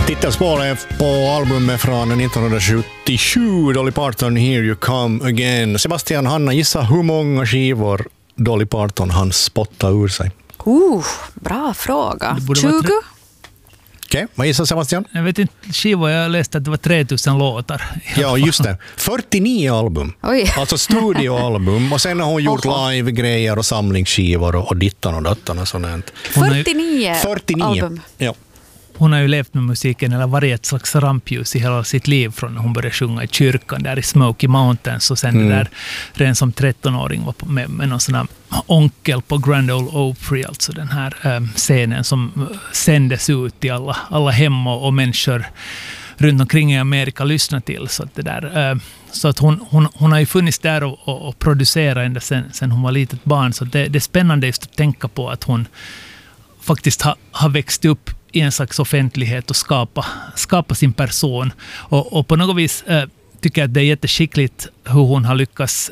Titelspåret på albumet från 1977, Dolly Parton, Here You Come Again. Sebastian, Hanna, gissa hur många skivor Dolly Parton han spotta ur sig? Bra fråga. 20? Okej, vad gissar Sebastian? Jag vet inte, skivor, jag läste att det var 3000 låtar. Ja, just det. 49 album. Oj. Alltså studioalbum. Och sen har hon gjort live-grejer och samlingsskivor och dittan och dattan och sånt. 49 album. Ja. Hon har ju levt med musiken eller varit ett slags rampljus i hela sitt liv från när hon började sjunga i kyrkan där i Smoky Mountains och sen det där redan som 13-åring var med någon sån här onkel på Grand Ole Opry, alltså den här scenen som sändes ut i alla hem och människor runt omkring i Amerika lyssnar till. Så att det där, så att hon har ju funnits där och producerat ända sen hon var litet barn, så det är spännande just att tänka på att hon faktiskt har växt upp i en slags offentlighet och skapa sin person. Och på något vis tycker jag att det är jätteskickligt hur hon har lyckats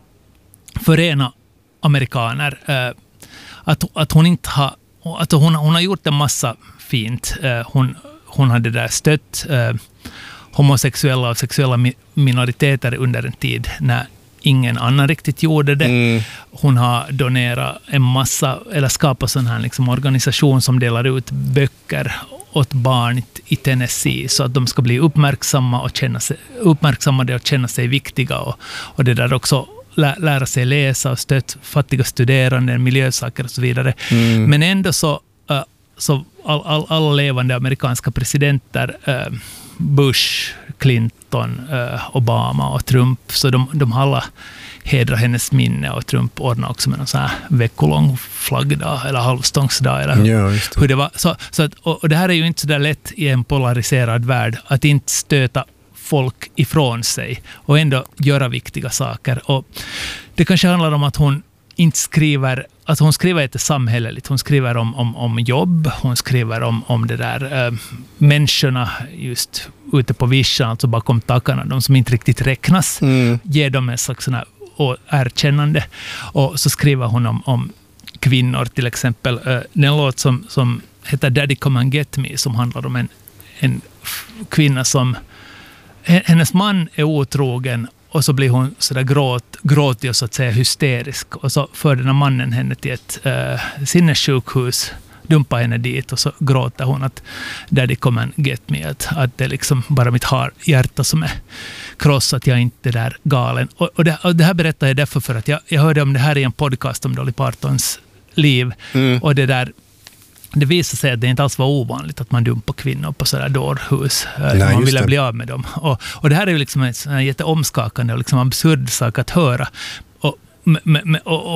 förena amerikaner. Att hon inte har... Att hon har gjort en massa fint. Hon hade där stött homosexuella och sexuella minoriteter under en tid när ingen annan riktigt gjorde det. Hon har donerat en massa, eller skapat sån här liksom organisation som delar ut böcker åt barn i Tennessee så att de ska bli uppmärksammade och känna sig viktiga och det där också lära sig läsa och stötta fattiga studerande, miljösaker och så vidare. Men ändå så alla levande amerikanska presidenter, Bush, Clinton, Obama och Trump, så de alla hedrar hennes minne, och Trump ordnar också med någon sån här veckolång flaggdag eller halvstångsdag eller hur det var. Så att, och det här är ju inte så där lätt i en polariserad värld att inte stöta folk ifrån sig och ändå göra viktiga saker. Och det kanske handlar om att hon inte skriver, alltså hon skriver inte samhälleligt, hon skriver om jobb, hon skriver om det där människorna just ute på vischan, alltså bakom takarna, de som inte riktigt räknas, ger dem en slags sån här erkännande. Och så skriver hon om kvinnor till exempel. Den låt som heter Daddy Come and Get Me, som handlar om en kvinna som hennes man är otrogen och så blir hon sådär gråtig och så att säga hysterisk. Och så för den här mannen henne till ett sinnessjukhus, dumpar henne dit och så gråter hon att Daddy come and get me. Att det är liksom bara mitt hjärta som är krossat, jag är inte där galen. Och det här berättar jag därför för att jag hörde om det här i en podcast om Dolly Partons liv. Och det visar sig att det inte alls var ovanligt att man dumpar kvinnor på sådär dårhus. Man ville bli av med dem. Och det här är ju liksom en jätteomskakande och liksom absurd sak att höra.